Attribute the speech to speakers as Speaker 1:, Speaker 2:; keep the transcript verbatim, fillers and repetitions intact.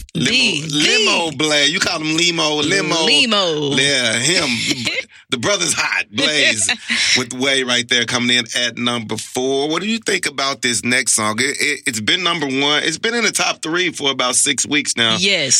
Speaker 1: Limo,
Speaker 2: the,
Speaker 1: Limo
Speaker 2: the.
Speaker 1: Blaze. You call him Limo, Limo.
Speaker 2: Limo.
Speaker 1: Yeah, him. The brother's hot. Blaze with Way right there coming in at number four. What do you think about this next song? It, it, it's been number one. It's been in the top three for about six weeks now.
Speaker 2: Yes.